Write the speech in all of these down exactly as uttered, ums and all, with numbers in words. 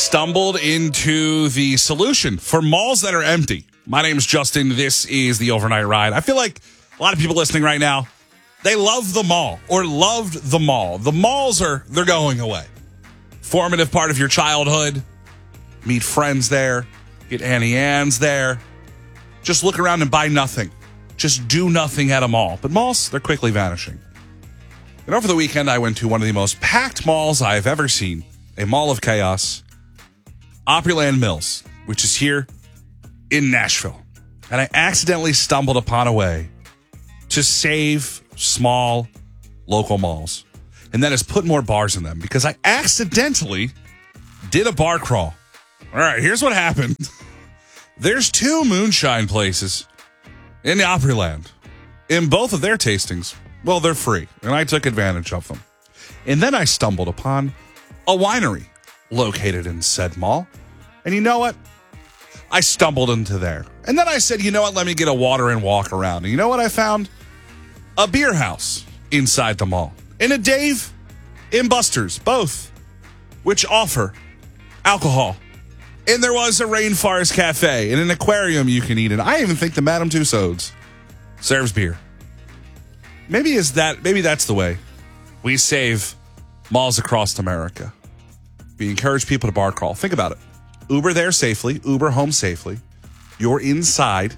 stumbled into the solution for malls that are empty. My name is Justin. This is the Overnight Ride. I feel like a lot of people listening right now, they love the mall or loved the mall. The malls are, they're going away. Formative part of your childhood. Meet friends there. Get Annie Ann's there. Just look around and buy nothing. Just do nothing at a mall. But malls, they're quickly vanishing. And over the weekend, I went to one of the most packed malls I've ever seen. A mall of chaos. Opryland Mills, which is here in Nashville. And I accidentally stumbled upon a way to save small local malls. And that is put more bars in them because I accidentally did a bar crawl. All right, here's what happened. There's two moonshine places in the Opryland. In both of their tastings, well, they're free. And I took advantage of them. And then I stumbled upon a winery located in said mall. And you know what? I stumbled into there. And then I said, you know what? Let me get a water and walk around. And you know what I found? A beer house inside the mall. And a Dave and Buster's, both, which offer alcohol. And there was a Rainforest Cafe and an aquarium you can eat in. I even think the Madame Tussauds serves beer. Maybe is that maybe that's the way we save malls across America. We encourage people to bar crawl. Think about it. Uber there safely. Uber home safely. You're inside.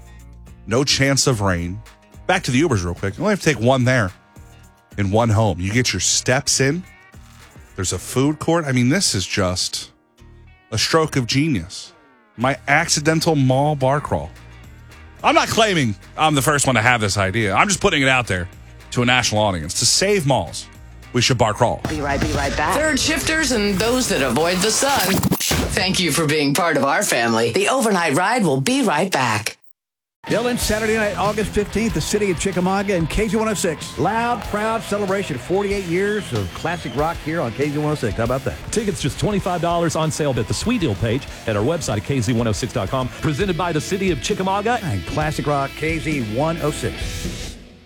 No chance of rain. Back to the Ubers real quick. You only have to take one there and one home. You get your steps in. There's a food court. I mean, this is just a stroke of genius. My accidental mall bar crawl. I'm not claiming I'm the first one to have this idea. I'm just putting it out there to a national audience. To save malls, we should bar crawl. Be right, be right back. Third shifters and those that avoid the sun. Thank you for being part of our family. The Overnight Ride will be right back. Dylan, Saturday night, August fifteenth, the city of Chickamauga and K Z one oh six. Loud, proud celebration. forty-eight years of classic rock here on K Z one oh six. How about that? Tickets just twenty-five dollars on sale at the Sweet Deal page at our website at K Z one oh six dot com. Presented by the city of Chickamauga and classic rock K Z one oh six.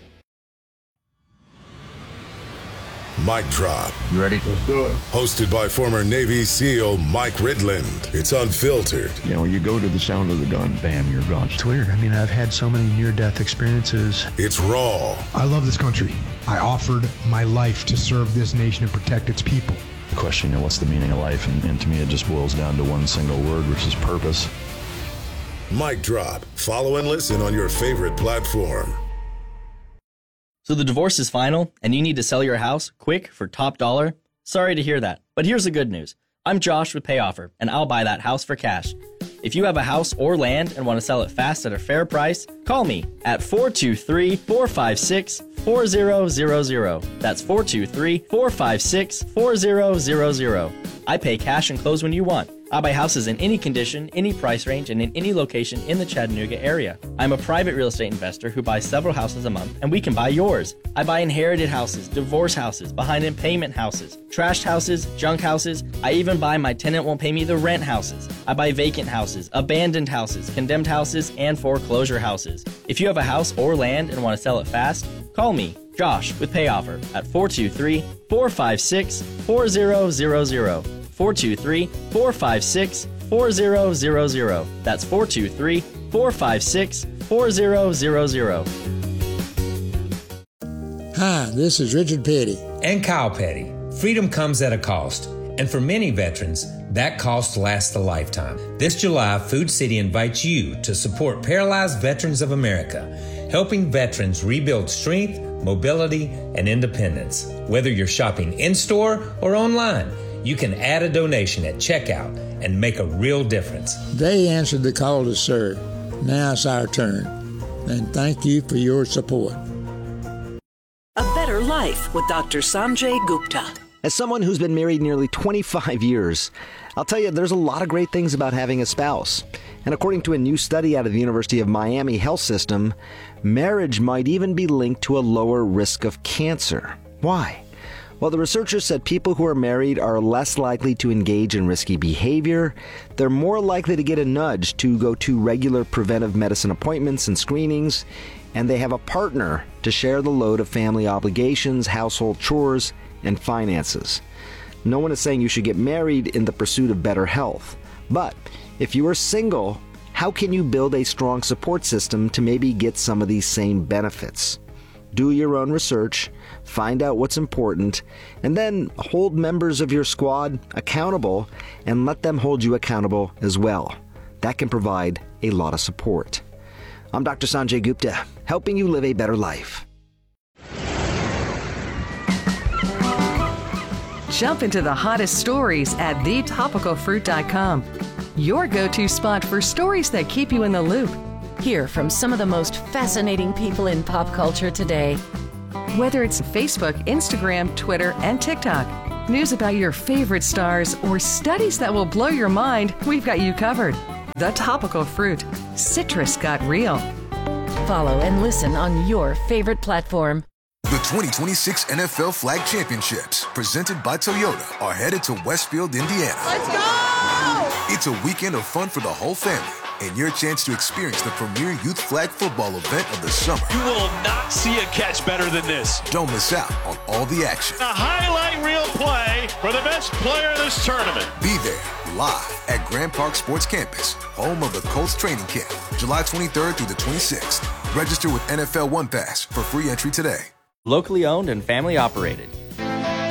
Mic Drop. You ready? Let's do it. Hosted by former Navy SEAL Mike Ridland. It's unfiltered. You know, you go to the sound of the gun, bam, you're gone. It's weird. I mean, I've had so many near-death experiences. It's raw. I love this country. I offered my life to serve this nation and protect its people. The question, you know, what's the meaning of life? And, and to me, it just boils down to one single word, which is purpose. Mic Drop. Follow and listen on your favorite platform. So the divorce is final, and you need to sell your house quick for top dollar? Sorry to hear that, but here's the good news. I'm Josh with PayOffer, and I'll buy that house for cash. If you have a house or land and want to sell it fast at a fair price, call me at four two three, four five six, four zero zero zero. That's four two three, four five six, four zero zero zero. I pay cash and close when you want. I buy houses in any condition, any price range, and in any location in the Chattanooga area. I'm a private real estate investor who buys several houses a month, and we can buy yours. I buy inherited houses, divorce houses, behind in payment houses, trashed houses, junk houses. I even buy my tenant won't pay me the rent houses. I buy vacant houses, abandoned houses, condemned houses, and foreclosure houses. If you have a house or land and want to sell it fast, call me, Josh, with PayOffer at four two three, four five six, four zero zero zero. four two three, four five six, four zero zero zero. That's four two three, four five six, four zero zero zero. Hi, this is Richard Petty. And Kyle Petty. Freedom comes at a cost. And for many veterans, that cost lasts a lifetime. This July, Food City invites you to support Paralyzed Veterans of America, helping veterans rebuild strength, mobility, and independence. Whether you're shopping in-store or online, you can add a donation at checkout and make a real difference. They answered the call to serve. Now it's our turn. And thank you for your support. A Better Life with Doctor Sanjay Gupta. As someone who's been married nearly twenty-five years, I'll tell you there's a lot of great things about having a spouse. And according to a new study out of the University of Miami Health System, marriage might even be linked to a lower risk of cancer. Why? Well, the researchers said people who are married are less likely to engage in risky behavior, they're more likely to get a nudge to go to regular preventive medicine appointments and screenings, and they have a partner to share the load of family obligations, household chores, and finances. No one is saying you should get married in the pursuit of better health. But if you are single, how can you build a strong support system to maybe get some of these same benefits? Do your own research, find out what's important, and then hold members of your squad accountable and let them hold you accountable as well. That can provide a lot of support. I'm Doctor Sanjay Gupta, helping you live a better life. Jump into the hottest stories at the topical fruit dot com. Your go-to spot for stories that keep you in the loop. Hear from some of the most fascinating people in pop culture today. Whether it's Facebook, Instagram, Twitter, and TikTok, news about your favorite stars, or studies that will blow your mind, we've got you covered. The Topical Fruit. Citrus got real. Follow and listen on your favorite platform. The twenty twenty-six N F L Flag Championships, presented by Toyota, are headed to Westfield, Indiana. Let's go! It's a weekend of fun for the whole family and your chance to experience the premier youth flag football event of the summer. You will not see a catch better than this. Don't miss out on all the action. A highlight reel play for the best player in this tournament. Be there live at Grand Park Sports Campus, home of the Colts training camp, July twenty-third through the twenty-sixth. Register with N F L One Pass for free entry today. Locally owned and family operated.